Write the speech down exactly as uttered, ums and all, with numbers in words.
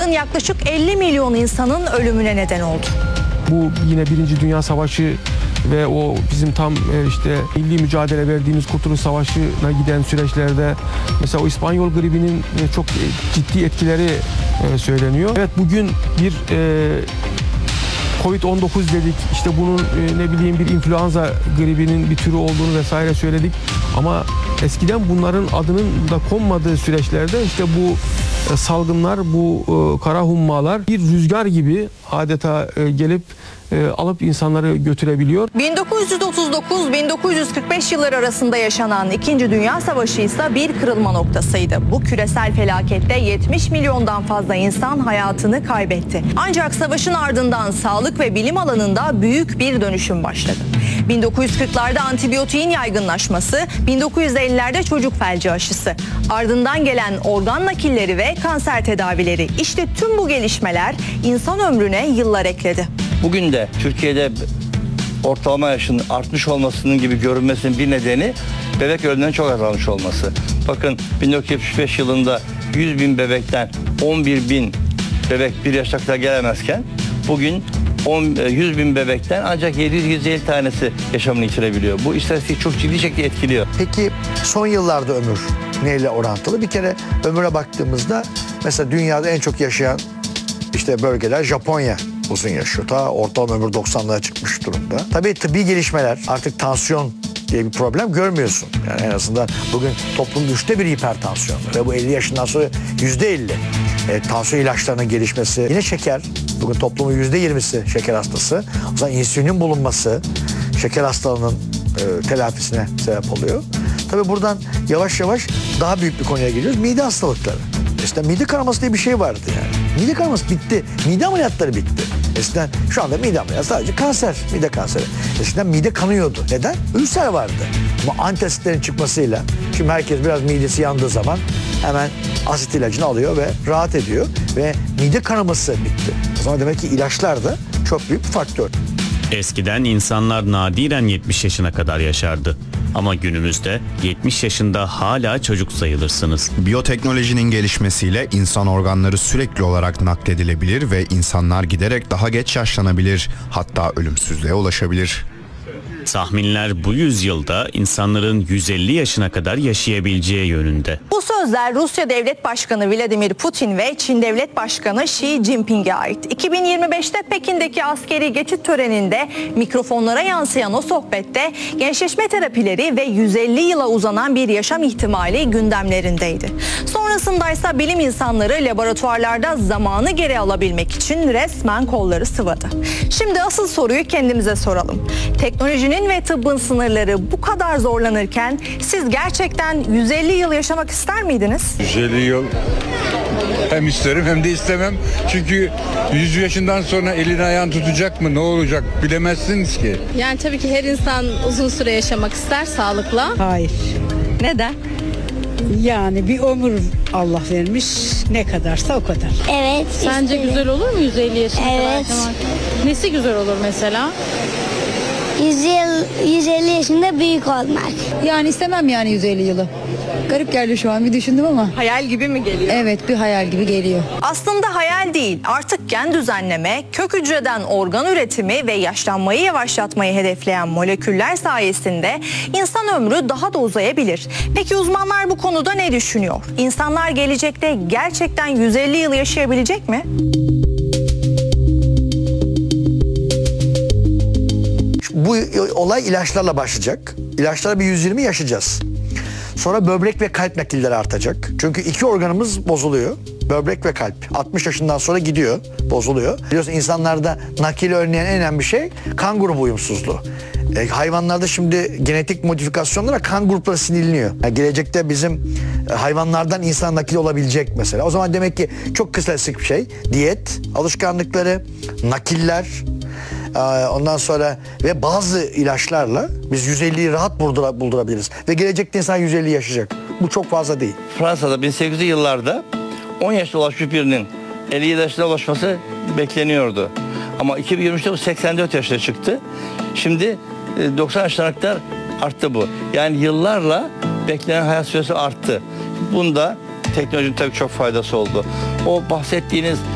salgın yaklaşık elli milyon insanın ölümüne neden oldu. Bu yine Birinci Dünya Savaşı ve o bizim tam işte milli mücadele verdiğimiz Kurtuluş Savaşı'na giden süreçlerde mesela o İspanyol gribinin çok ciddi etkileri söyleniyor. Evet, bugün bir kovid on dokuz dedik, işte bunun ne bileyim bir influenza gribinin bir türü olduğunu vesaire söyledik. Ama eskiden bunların adının da konmadığı süreçlerde işte bu salgınlar, bu kara hummalar bir rüzgar gibi adeta gelip alıp insanları götürebiliyor. bin dokuz yüz otuz dokuz bin dokuz yüz kırk beş yılları arasında yaşanan İkinci Dünya Savaşı ise bir kırılma noktasıydı. Bu küresel felakette yetmiş milyondan fazla insan hayatını kaybetti. Ancak savaşın ardından sağlık ve bilim alanında büyük bir dönüşüm başladı. bin dokuz yüz kırklarda antibiyotiğin yaygınlaşması, bin dokuz yüz ellilerde çocuk felci aşısı, ardından gelen organ nakilleri ve kanser tedavileri. İşte tüm bu gelişmeler insan ömrüne yıllar ekledi. Bugün de Türkiye'de ortalama yaşın artmış olmasının gibi görünmesinin bir nedeni bebek ölümlerinin çok azalmış olması. Bakın bin dokuz yüz yetmiş beş yılında yüz bin bebekten on bir bin bebek bir yaşına kadar gelemezken bugün yüz bin bebekten ancak yedi yüz yüz elli tanesi yaşamını yitirebiliyor. Bu istatistiği çok ciddi şekilde etkiliyor. Peki son yıllarda ömür neyle orantılı? Bir kere ömüre baktığımızda mesela dünyada en çok yaşayan işte bölgeler Japonya uzun yaşıyor. Ta ortalama ömür doksanlara çıkmış durumda. Tabii tıbbi gelişmeler, artık tansiyon diye bir problem görmüyorsun. Yani en azından bugün toplumun üçte bir hipertansiyon ve bu elli yaşından sonra yüzde elli. E, tansiyon ilaçlarının gelişmesi, yine şeker. Bugün toplumun yüzde yirmisi şeker hastası. O zaman insülinin bulunması şeker hastalığının e, telafisine sebep oluyor. Tabii buradan yavaş yavaş daha büyük bir konuya geliyoruz. Mide hastalıkları. Eskiden mide kanaması diye bir şey vardı yani. Mide kanaması bitti. Mide ameliyatları bitti. Eskiden şu anda mide ameliyatı sadece kanser, mide kanseri. Eskiden mide kanıyordu. Neden? Ülser vardı. Ama antiasitlerin çıkmasıyla şimdi herkes biraz midesi yandığı zaman hemen asit ilacını alıyor ve rahat ediyor. Ve mide kanaması bitti. O zaman demek ki ilaçlar da çok büyük bir faktör. Eskiden insanlar nadiren yetmiş yaşına kadar yaşardı. Ama günümüzde yetmiş yaşında hala çocuk sayılırsınız. Biyoteknolojinin gelişmesiyle insan organları sürekli olarak nakledilebilir ve insanlar giderek daha geç yaşlanabilir, hatta ölümsüzlüğe ulaşabilir. Tahminler bu yüzyılda insanların yüz elli yaşına kadar yaşayabileceği yönünde. Bu sözler Rusya Devlet Başkanı Vladimir Putin ve Çin Devlet Başkanı Xi Jinping'e ait. iki bin yirmi beşte Pekin'deki askeri geçit töreninde mikrofonlara yansıyan o sohbette gençleşme terapileri ve yüz elli yıla uzanan bir yaşam ihtimali gündemlerindeydi. Sonrasındaysa bilim insanları laboratuvarlarda zamanı geri alabilmek için resmen kolları sıvadı. Şimdi asıl soruyu kendimize soralım. Teknolojinin ve tıbbın sınırları bu kadar zorlanırken siz gerçekten yüz elli yıl yaşamak ister miydiniz? yüz elli yıl hem isterim hem de istemem. Çünkü yüz yaşından sonra elini ayağını tutacak mı, ne olacak bilemezsiniz ki. Yani tabii ki her insan uzun süre yaşamak ister sağlıkla. Hayır. Neden? Yani bir ömür Allah vermiş, ne kadarsa o kadar. Evet. Sence isterim. güzel olur mu yüz elli yaşına kadar Evet. yaşamak? Nesi güzel olur mesela? yüz elli, yüz elli yaşında büyük olmak. Yani istemem yani yüz elli yılı. Garip geldi şu an, bir düşündüm ama. Hayal gibi mi geliyor? Evet, bir hayal gibi geliyor. Aslında hayal değil, artık gen düzenleme, kök hücreden organ üretimi ve yaşlanmayı yavaşlatmayı hedefleyen moleküller sayesinde insan ömrü daha da uzayabilir. Peki uzmanlar bu konuda ne düşünüyor? İnsanlar gelecekte gerçekten yüz elli yıl yaşayabilecek mi? Bu olay ilaçlarla başlayacak. İlaçlarla bir yüz yirmi yaşayacağız. Sonra böbrek ve kalp nakilleri artacak. Çünkü iki organımız bozuluyor. Böbrek ve kalp. altmış yaşından sonra gidiyor, bozuluyor. Biliyorsun insanlarda nakili önleyen en önemli şey kan grubu uyumsuzluğu. E, hayvanlarda şimdi genetik modifikasyonlara kan grupları sinirleniyor. Yani gelecekte bizim e, hayvanlardan insan nakili olabilecek mesela. O zaman demek ki çok klasik bir şey. Diyet, alışkanlıkları, nakiller, ondan sonra ve bazı ilaçlarla biz yüz elliyi rahat buldura, buldurabiliriz. Ve gelecekte insan yüz elli yaşayacak. Bu çok fazla değil. Fransa'da bin sekiz yüzlü yıllarda on yaşına ulaşmış birinin elli yedi yaşına ulaşması bekleniyordu. Ama iki bin yirmi üçte bu seksen dört yaşına çıktı. Şimdi doksan yaşlarına kadar arttı bu. Yani yıllarla beklenen hayat süresi arttı. Bunda teknolojinin tabii çok faydası oldu. O bahsettiğiniz